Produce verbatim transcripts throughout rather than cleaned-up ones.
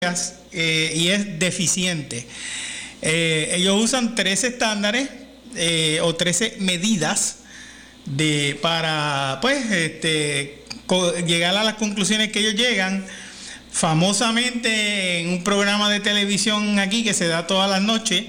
eh, y es deficiente. Eh, ellos usan trece estándares eh, o trece medidas de, para pues este, co- llegar a las conclusiones que ellos llegan. Famosamente en un programa de televisión aquí que se da todas las noches,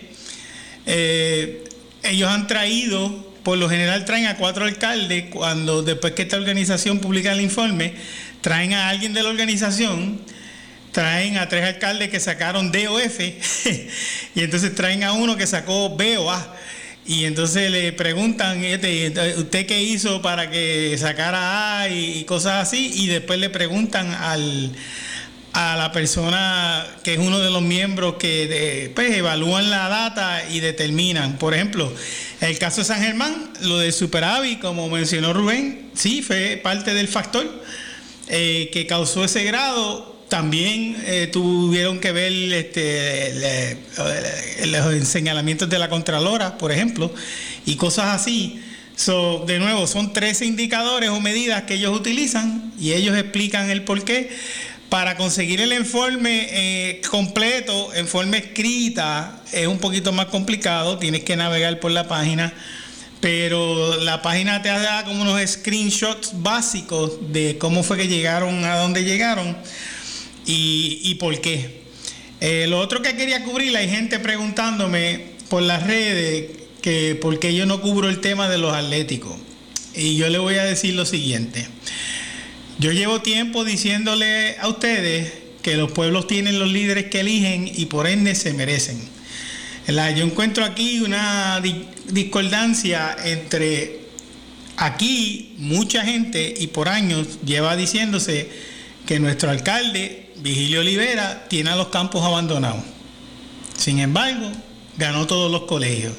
eh, ellos han traído, por lo general traen a cuatro alcaldes, cuando después que esta organización publica el informe, traen a alguien de la organización, traen a tres alcaldes que sacaron D o F y entonces traen a uno que sacó B o A. Y entonces le preguntan, ¿usted qué hizo para que sacara A? Y cosas así. Y después le preguntan al, a la persona que es uno de los miembros que de, pues, evalúan la data y determinan. Por ejemplo, el caso de San Germán, lo de superávit, como mencionó Rubén, sí, fue parte del factor eh, que causó ese grado. También eh, tuvieron que ver este, le, le, los señalamientos de la Contralora, por ejemplo, y cosas así. So, de nuevo, son trece indicadores o medidas que ellos utilizan y ellos explican el porqué. Para conseguir el informe eh, completo, en forma escrita, es un poquito más complicado, tienes que navegar por la página, pero la página te da como unos screenshots básicos de cómo fue que llegaron a donde llegaron. Y, y por qué. Eh, lo otro que quería cubrir, hay gente preguntándome por las redes que por qué yo no cubro el tema de los atléticos. Y yo le voy a decir lo siguiente. Yo llevo tiempo diciéndole a ustedes que los pueblos tienen los líderes que eligen y por ende se merecen. Yo encuentro aquí una di- discordancia entre aquí mucha gente y por años lleva diciéndose que nuestro alcalde Vigilio Olivera tiene a los campos abandonados. Sin embargo, ganó todos los colegios.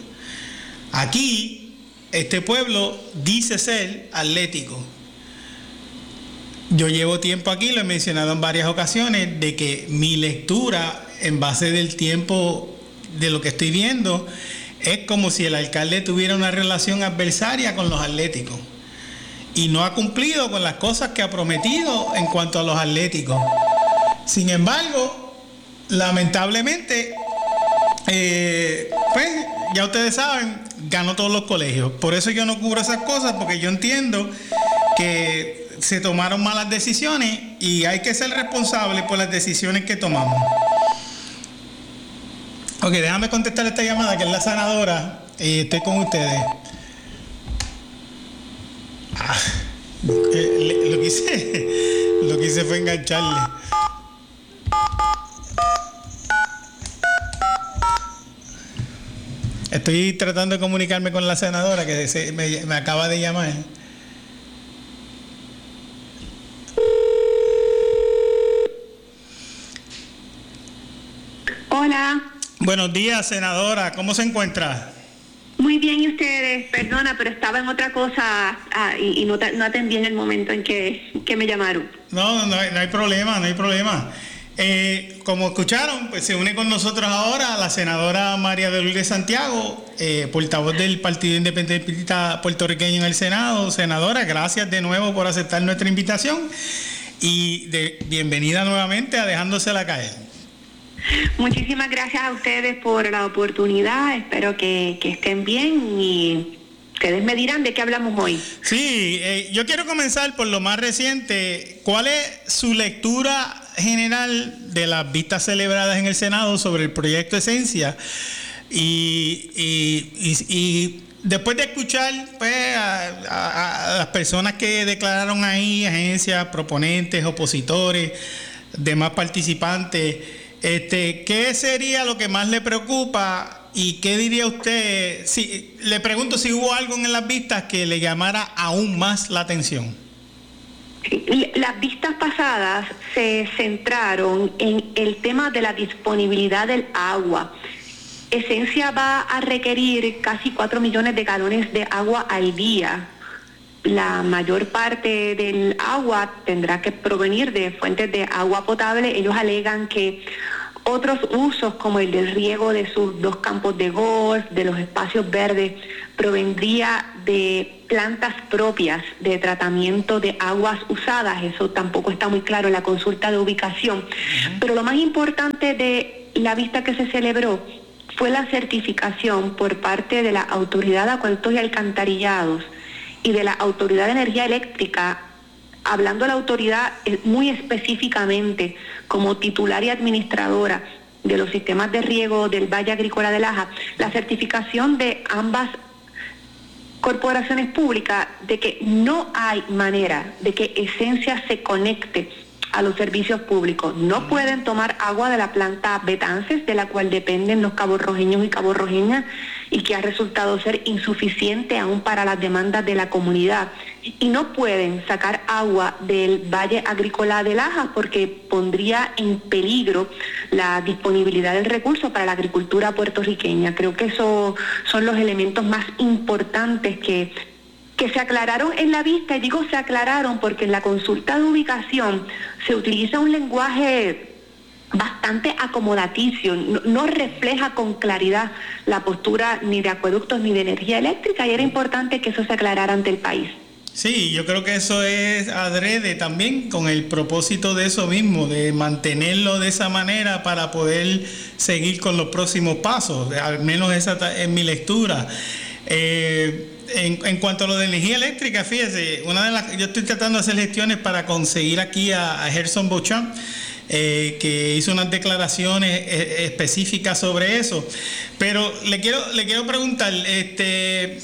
Aquí, este pueblo dice ser atlético. Yo llevo tiempo aquí, lo he mencionado en varias ocasiones, de que mi lectura, en base del tiempo de lo que estoy viendo, es como si el alcalde tuviera una relación adversaria con los atléticos. Y no ha cumplido con las cosas que ha prometido en cuanto a los atléticos. Sin embargo, lamentablemente, eh, pues ya ustedes saben, ganó todos los colegios. Por eso yo no cubro esas cosas, porque yo entiendo que se tomaron malas decisiones y hay que ser responsable por las decisiones que tomamos. Ok, déjame contestar esta llamada, que es la senadora, y estoy con ustedes. Ah, eh, lo que hice, lo que hice fue engancharle. Estoy tratando de comunicarme con la senadora que se, me, me acaba de llamar. Hola. Buenos días, senadora. ¿Cómo se encuentra? Muy bien, ¿y ustedes? Perdona, pero estaba en otra cosa ah, y, y no, no atendí en el momento en que, que me llamaron. No, no hay, no hay problema, no hay problema. Eh, como escucharon, pues se une con nosotros ahora la senadora María de Lourdes Santiago, eh, portavoz del Partido Independentista Puertorriqueño en el Senado. Senadora, gracias de nuevo por aceptar nuestra invitación y de, bienvenida nuevamente a Dejándosela Caer. Muchísimas gracias a ustedes por la oportunidad. Espero que, que estén bien y ustedes me dirán de qué hablamos hoy. Sí, eh, yo quiero comenzar por lo más reciente. ¿Cuál es su lectura general de las vistas celebradas en el Senado sobre el proyecto Esencia? Y, y, y, y después de escuchar pues, a, a, a las personas que declararon ahí, agencias, proponentes, opositores, demás participantes, Este, ¿qué sería lo que más le preocupa y qué diría usted? Si, le pregunto si hubo algo en las vistas que le llamara aún más la atención. Las vistas pasadas se centraron en el tema de la disponibilidad del agua. Esencia va a requerir casi cuatro millones de galones de agua al día. La mayor parte del agua tendrá que provenir de fuentes de agua potable. Ellos alegan que otros usos como el del riego de sus dos campos de golf, de los espacios verdes, provendría de plantas propias de tratamiento de aguas usadas. Eso tampoco está muy claro en la consulta de ubicación. Uh-huh. Pero lo más importante de la vista que se celebró fue la certificación por parte de la Autoridad de Acueductos y Alcantarillados y de la Autoridad de Energía Eléctrica, hablando de la autoridad muy específicamente como titular y administradora de los sistemas de riego del Valle Agrícola de Laja, la certificación de ambas corporaciones públicas de que no hay manera de que Esencia se conecte a los servicios públicos. No pueden tomar agua de la planta Betances, de la cual dependen los caborrojeños y caborrojeñas, y que ha resultado ser insuficiente aún para las demandas de la comunidad. Y no pueden sacar agua del Valle Agrícola de Laja porque pondría en peligro la disponibilidad del recurso para la agricultura puertorriqueña. Creo que esos son los elementos más importantes que que se aclararon en la vista, y digo se aclararon porque en la consulta de ubicación se utiliza un lenguaje bastante acomodaticio, no, no refleja con claridad la postura ni de acueductos ni de energía eléctrica, y era importante que eso se aclarara ante el país. Sí, yo creo que eso es adrede también con el propósito de eso mismo, de mantenerlo de esa manera para poder seguir con los próximos pasos, al menos esa es mi lectura. Eh, En, en cuanto a lo de energía eléctrica, fíjese, una de las, yo estoy tratando de hacer gestiones para conseguir aquí a, a Gerson Beauchamp, eh, que hizo unas declaraciones eh, específicas sobre eso. Pero le quiero, le quiero preguntar este,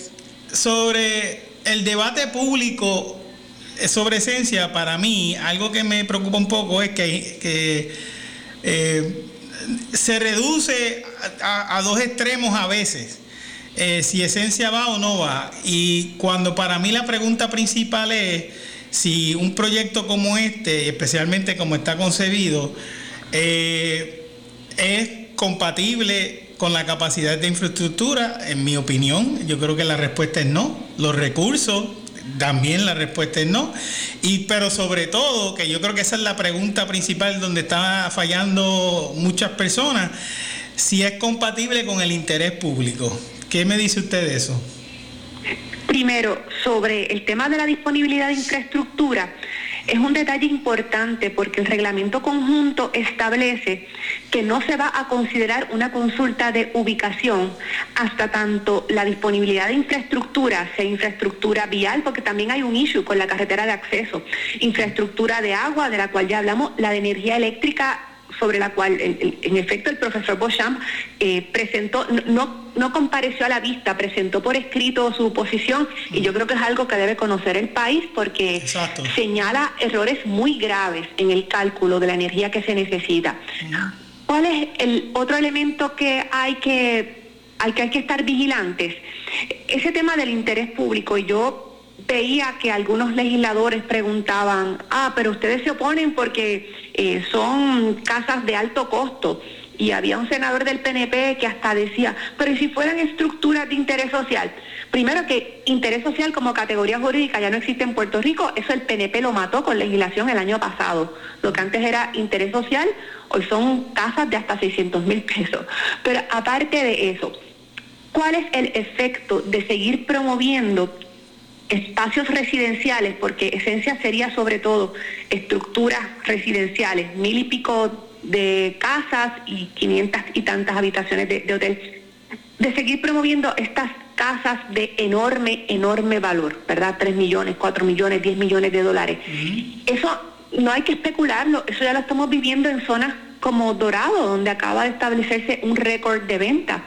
sobre el debate público sobre Esencia. Para mí, algo que me preocupa un poco es que, que eh, se reduce a, a dos extremos a veces. Eh, si Esencia va o no va, y cuando para mí la pregunta principal es si un proyecto como este, especialmente como está concebido, eh, es compatible con la capacidad de infraestructura. En mi opinión, yo creo que la respuesta es no. Los recursos, también la respuesta es no. Y pero sobre todo, que yo creo que esa es la pregunta principal donde está fallando muchas personas, si es compatible con el interés público. ¿Qué me dice usted de eso? Primero, sobre el tema de la disponibilidad de infraestructura, es un detalle importante porque el reglamento conjunto establece que no se va a considerar una consulta de ubicación hasta tanto la disponibilidad de infraestructura, sea infraestructura vial, porque también hay un issue con la carretera de acceso, infraestructura de agua, de la cual ya hablamos, la de energía eléctrica, sobre la cual, en, en efecto, el profesor Beauchamp eh, presentó, no, no compareció a la vista, presentó por escrito su posición, y yo creo que es algo que debe conocer el país porque Exacto. señala errores muy graves en el cálculo de la energía que se necesita. Uh-huh. ¿Cuál es el otro elemento que hay que, hay que, hay que estar vigilantes? Ese tema del interés público. Yo veía que algunos legisladores preguntaban, ah, pero ustedes se oponen porque eh, son casas de alto costo. Y había un senador del P N P que hasta decía, pero ¿y si fueran estructuras de interés social? Primero, que interés social como categoría jurídica ya no existe en Puerto Rico. Eso el P N P lo mató con legislación el año pasado. Lo que antes era interés social, hoy son casas de hasta seiscientos mil pesos. Pero aparte de eso, ¿cuál es el efecto de seguir promoviendo espacios residenciales? Porque Esencia sería sobre todo estructuras residenciales, mil y pico de casas y quinientas y tantas habitaciones de, de hotel, de seguir promoviendo estas casas de enorme, enorme valor, ¿verdad? tres millones, cuatro millones, diez millones de dólares. Uh-huh. Eso no hay que especularlo, eso ya lo estamos viviendo en zonas como Dorado, donde acaba de establecerse un récord de venta.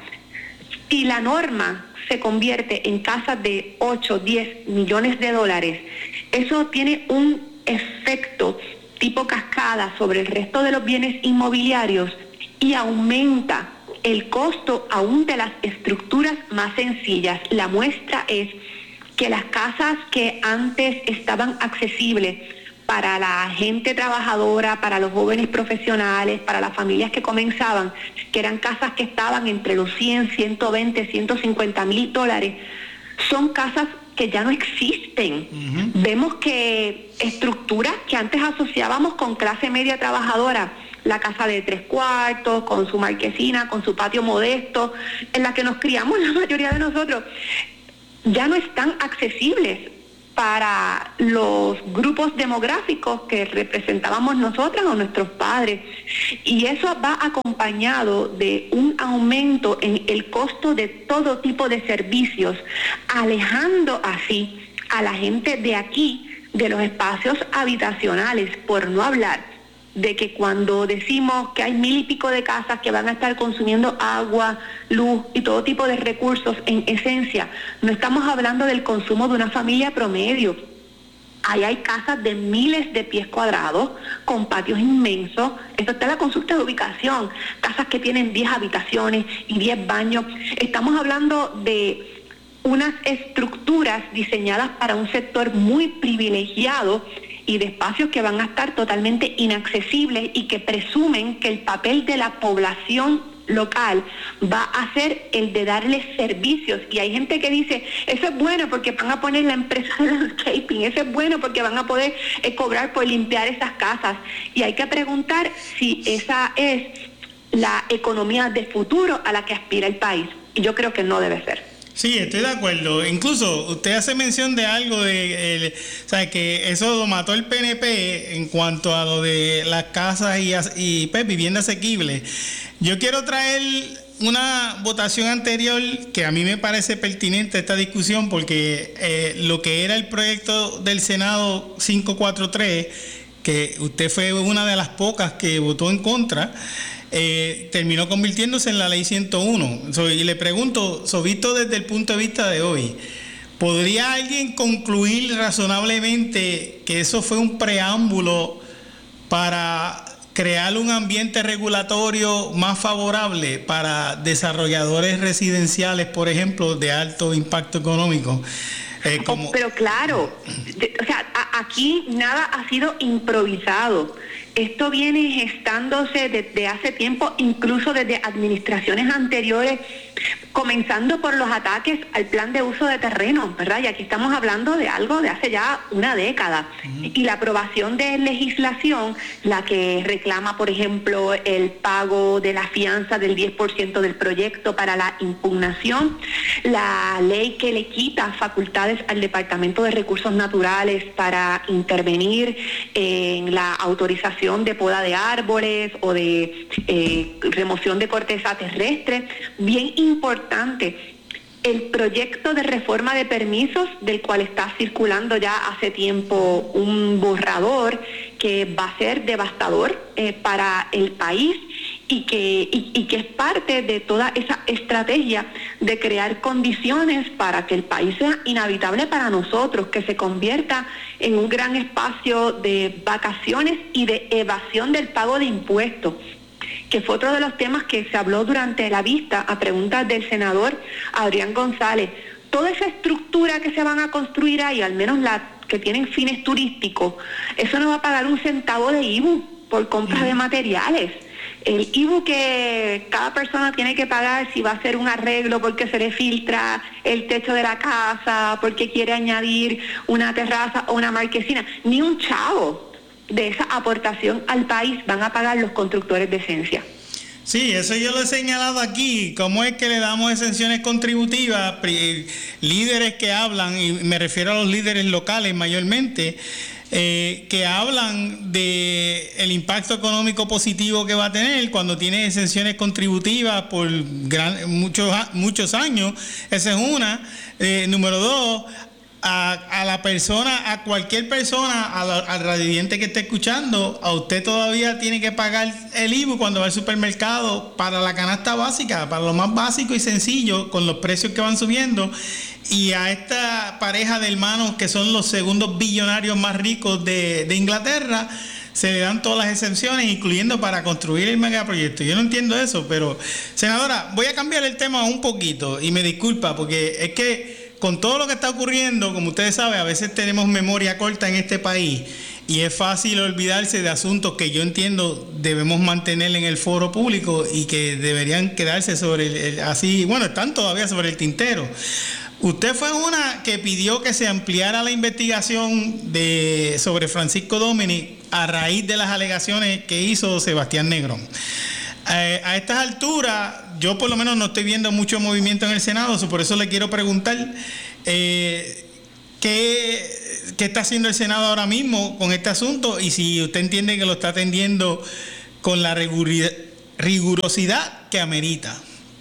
Si la norma se convierte en casas de ocho, diez millones de dólares, eso tiene un efecto tipo cascada sobre el resto de los bienes inmobiliarios y aumenta el costo aún de las estructuras más sencillas. La muestra es que las casas que antes estaban accesibles para la gente trabajadora, para los jóvenes profesionales, para las familias que comenzaban, que eran casas que estaban entre los cien, ciento veinte, ciento cincuenta mil dólares, son casas que ya no existen. Uh-huh. Vemos que estructuras que antes asociábamos con clase media trabajadora, la casa de tres cuartos, con su marquesina, con su patio modesto, en la que nos criamos la mayoría de nosotros, ya no están accesibles para los grupos demográficos que representábamos nosotras o nuestros padres. Y eso va acompañado de un aumento en el costo de todo tipo de servicios, alejando así a la gente de aquí de los espacios habitacionales, por no hablar de que cuando decimos que hay mil y pico de casas que van a estar consumiendo agua, luz y todo tipo de recursos, en esencia, no estamos hablando del consumo de una familia promedio. Ahí hay casas de miles de pies cuadrados, con patios inmensos. Esto está en la consulta de ubicación. Casas que tienen diez habitaciones y diez baños. Estamos hablando de unas estructuras diseñadas para un sector muy privilegiado y de espacios que van a estar totalmente inaccesibles y que presumen que el papel de la población local va a ser el de darles servicios. Y hay gente que dice, eso es bueno porque van a poner la empresa de landscaping, eso es bueno porque van a poder eh, cobrar por limpiar esas casas. Y hay que preguntar si esa es la economía de futuro a la que aspira el país. Y yo creo que no debe ser. Sí, estoy de acuerdo. Incluso usted hace mención de algo de, el, o sea, que eso lo mató el P N P en cuanto a lo de las casas y, y pues, vivienda asequible. Yo quiero traer una votación anterior que a mí me parece pertinente esta discusión, porque eh, lo que era el proyecto del Senado quinientos cuarenta y tres, que usted fue una de las pocas que votó en contra, Eh, terminó convirtiéndose en la ley ciento uno. So, y le pregunto, so, visto desde el punto de vista de hoy, ¿podría alguien concluir razonablemente que eso fue un preámbulo para crear un ambiente regulatorio más favorable para desarrolladores residenciales, por ejemplo, de alto impacto económico? Eh, como... Pero claro, de, o sea, a, aquí nada ha sido improvisado. Esto viene gestándose desde hace tiempo, incluso desde administraciones anteriores, comenzando por los ataques al plan de uso de terreno, ¿verdad? Y aquí estamos hablando de algo de hace ya una década. Uh-huh. Y la aprobación de legislación, la que reclama, por ejemplo, el pago de la fianza del diez por ciento del proyecto para la impugnación, la ley que le quita facultades al Departamento de Recursos Naturales para intervenir en la autorización de poda de árboles o de eh, remoción de corteza terrestre, bien importante. El proyecto de reforma de permisos, del cual está circulando ya hace tiempo un borrador que va a ser devastador eh, para el país y que, y, y que es parte de toda esa estrategia de crear condiciones para que el país sea inhabitable para nosotros, que se convierta en un gran espacio de vacaciones y de evasión del pago de impuestos, que fue otro de los temas que se habló durante la vista a preguntas del senador Adrián González. Toda esa estructura que se van a construir ahí, al menos las que tienen fines turísticos, eso no va a pagar un centavo de I B U por compra de materiales. El I B U que cada persona tiene que pagar si va a hacer un arreglo porque se le filtra el techo de la casa, porque quiere añadir una terraza o una marquesina, ni un chavo de esa aportación al país van a pagar los constructores de esencia. Sí, eso yo lo he señalado aquí. ¿Cómo es que le damos exenciones contributivas? Líderes que hablan, y me refiero a los líderes locales mayormente, eh, que hablan de el impacto económico positivo que va a tener cuando tiene exenciones contributivas por gran, muchos, muchos años. Esa es una. Eh, número dos, A, a la persona, a cualquier persona, a la, al radiante que esté escuchando, a usted todavía tiene que pagar el I V U cuando va al supermercado para la canasta básica, para lo más básico y sencillo, con los precios que van subiendo. Y a esta pareja de hermanos que son los segundos billonarios más ricos de, de Inglaterra, se le dan todas las exenciones, incluyendo para construir el megaproyecto. Yo no entiendo eso, pero senadora, voy a cambiar el tema un poquito y me disculpa, porque es que con todo lo que está ocurriendo, como ustedes saben, a veces tenemos memoria corta en este país y es fácil olvidarse de asuntos que yo entiendo debemos mantener en el foro público y que deberían quedarse sobre el, el así, bueno, están todavía sobre el tintero. Usted fue una que pidió que se ampliara la investigación de sobre Francisco Dominic a raíz de las alegaciones que hizo Sebastián Negrón. Eh, a estas alturas, yo por lo menos no estoy viendo mucho movimiento en el Senado, por eso le quiero preguntar Eh, ¿qué, ¿Qué está haciendo el Senado ahora mismo con este asunto? Y si usted entiende que lo está atendiendo con la rigurosidad que amerita.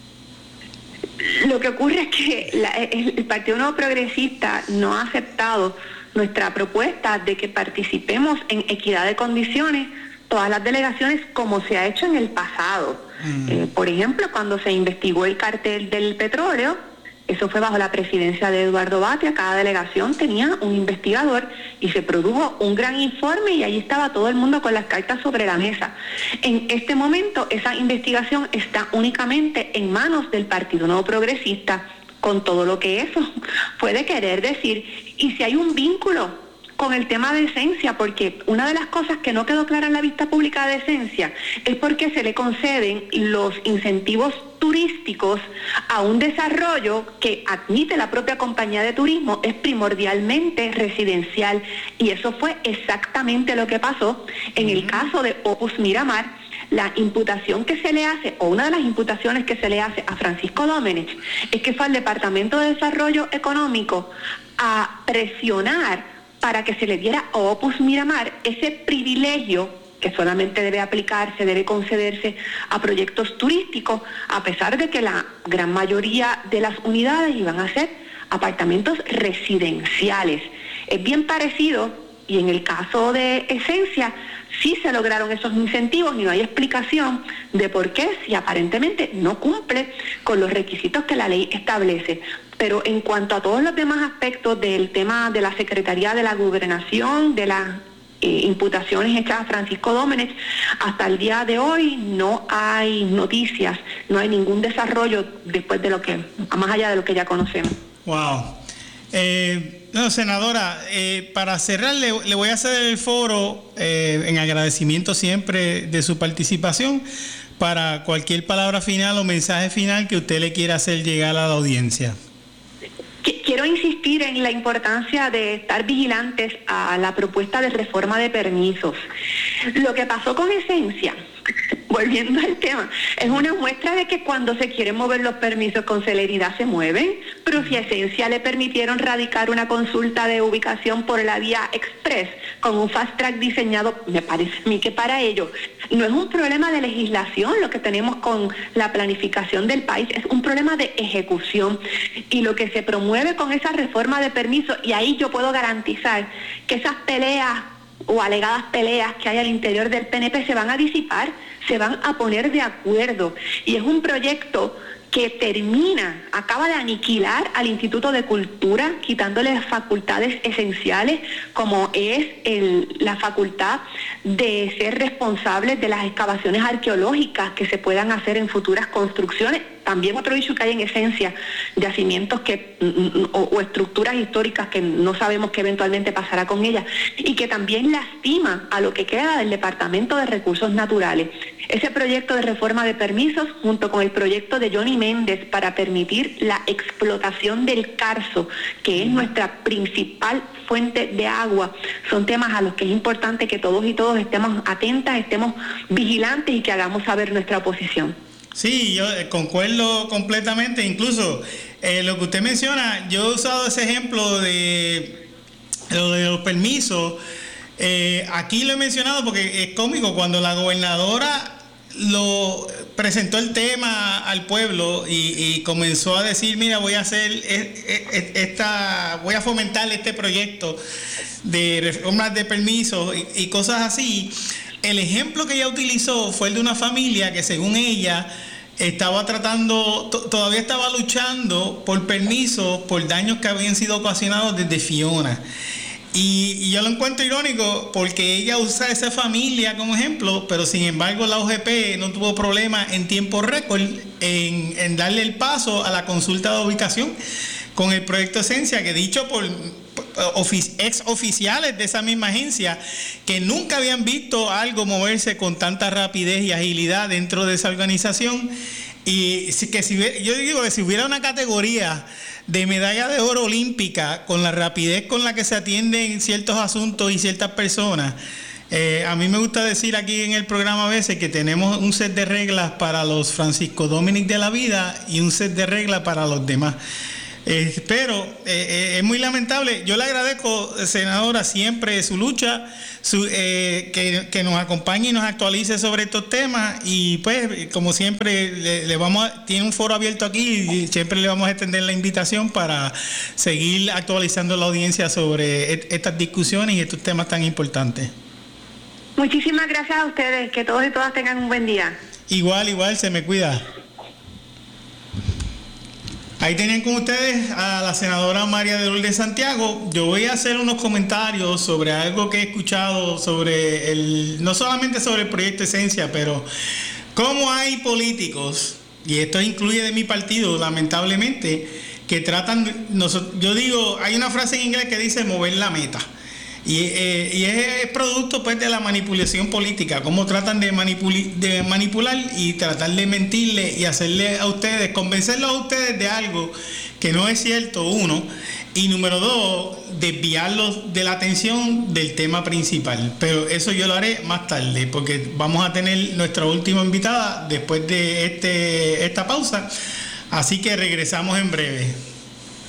Lo que ocurre es que la, el Partido Nuevo Progresista no ha aceptado nuestra propuesta de que participemos en equidad de condiciones todas las delegaciones como se ha hecho en el pasado. Mm. Eh, por ejemplo, cuando se investigó el cartel del petróleo, eso fue bajo la presidencia de Eduardo Batia, cada delegación tenía un investigador y se produjo un gran informe y ahí estaba todo el mundo con las cartas sobre la mesa. En este momento esa investigación está únicamente en manos del Partido Nuevo Progresista, con todo lo que eso puede querer decir. Y si hay un vínculo con el tema de esencia, porque una de las cosas que no quedó clara en la vista pública de esencia es porque se le conceden los incentivos turísticos a un desarrollo que admite la propia compañía de turismo, es primordialmente residencial, y eso fue exactamente lo que pasó en el caso de Opus Miramar. La imputación que se le hace, o una de las imputaciones que se le hace a Francisco Domenech, es que fue al Departamento de Desarrollo Económico a presionar para que se le diera a Opus Miramar ese privilegio que solamente debe aplicarse, debe concederse a proyectos turísticos, a pesar de que la gran mayoría de las unidades iban a ser apartamentos residenciales. Es bien parecido, y en el caso de Esencia, sí se lograron esos incentivos y no hay explicación de por qué, si aparentemente no cumple con los requisitos que la ley establece. Pero en cuanto a todos los demás aspectos del tema de la Secretaría de la Gobernación, de las eh, imputaciones hechas a Francisco Domenech, hasta el día de hoy no hay noticias, no hay ningún desarrollo después de lo que, más allá de lo que ya conocemos. Wow. Eh, no, senadora, eh, para cerrar le, le voy a hacer el foro eh, en agradecimiento siempre de su participación para cualquier palabra final o mensaje final que usted le quiera hacer llegar a la audiencia. Quiero insistir en la importancia de estar vigilantes a la propuesta de reforma de permisos. Lo que pasó con Esencia, volviendo al tema, es una muestra de que cuando se quieren mover los permisos con celeridad se mueven, pero si a Esencia le permitieron radicar una consulta de ubicación por la vía express con un fast track diseñado, me parece a mí que para ello no es un problema de legislación lo que tenemos con la planificación del país, es un problema de ejecución, y lo que se promueve con esa reforma de permisos, y ahí yo puedo garantizar que esas peleas o alegadas peleas que hay al interior del P N P se van a disipar, se van a poner de acuerdo, y es un proyecto que termina, acaba de aniquilar al Instituto de Cultura, quitándole facultades esenciales como es el, la facultad de ser responsables de las excavaciones arqueológicas que se puedan hacer en futuras construcciones. También otro issue que hay en Esencia, yacimientos que, o, o estructuras históricas que no sabemos qué eventualmente pasará con ellas, y que también lastima a lo que queda del Departamento de Recursos Naturales. Ese proyecto de reforma de permisos, junto con el proyecto de Johnny Méndez para permitir la explotación del Carso, que es nuestra principal fuente de agua, son temas a los que es importante que todos y todos estemos atentas, estemos vigilantes y que hagamos saber nuestra oposición. Sí, yo concuerdo completamente. Incluso eh, lo que usted menciona, yo he usado ese ejemplo de, lo de los permisos. Eh, aquí lo he mencionado porque es cómico. Cuando la gobernadora lo presentó el tema al pueblo y, y comenzó a decir, mira, voy a hacer esta, voy a fomentar este proyecto de reformas de permisos y, y cosas así. El ejemplo que ella utilizó fue el de una familia que, según ella, estaba tratando, to, todavía estaba luchando por permisos por daños que habían sido ocasionados desde Fiona. Y, y yo lo encuentro irónico porque ella usa esa familia como ejemplo, pero sin embargo la O G P no tuvo problema en tiempo récord en, en darle el paso a la consulta de ubicación con el proyecto Esencia, que dicho por ex oficiales de esa misma agencia que nunca habían visto algo moverse con tanta rapidez y agilidad dentro de esa organización. Y que si yo digo que si hubiera una categoría de medalla de oro olímpica con la rapidez con la que se atienden ciertos asuntos y ciertas personas, eh, a mí me gusta decir aquí en el programa a veces que tenemos un set de reglas para los Francisco Domenech de la vida y un set de reglas para los demás. Eh, pero eh, eh, es muy lamentable. Yo le agradezco, senadora, siempre su lucha, su, eh, que, que nos acompañe y nos actualice sobre estos temas. Y pues, como siempre, le, le vamos a, tiene un foro abierto aquí y siempre le vamos a extender la invitación para seguir actualizando la audiencia sobre et, estas discusiones y estos temas tan importantes. Muchísimas gracias a ustedes. Que todos y todas tengan un buen día. Igual, igual, se me cuida. Ahí tenían con ustedes a la senadora María de Lourdes Santiago. Yo voy a hacer unos comentarios sobre algo que he escuchado sobre el, no solamente sobre el proyecto Esencia, pero cómo hay políticos, y esto incluye de mi partido, lamentablemente, que tratan, yo digo, hay una frase en inglés que dice mover la meta. Y, eh, y es producto pues de la manipulación política, cómo tratan de, manipul- de manipular y tratar de mentirle y hacerle a ustedes, convencerlos a ustedes de algo que no es cierto, uno, y número dos, desviarlos de la atención del tema principal. Pero eso yo lo haré más tarde, porque vamos a tener nuestra última invitada después de este, esta pausa, así que regresamos en breve.